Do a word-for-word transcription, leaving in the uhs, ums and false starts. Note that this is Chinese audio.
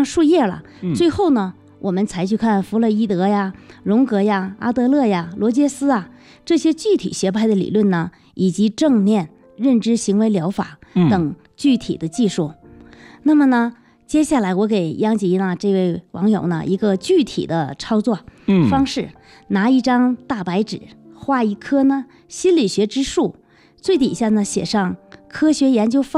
上树叶了。嗯、最后呢，我们才去看弗洛伊德呀、荣格呀、阿德勒呀、罗杰斯啊这些具体学派的理论呢，以及正念、认知行为疗法等具体的技术。嗯、那么呢，接下来我给央吉呢这位网友呢一个具体的操作方式，嗯、拿一张大白纸，画一棵呢心理学之树，最底下呢写上科学研究方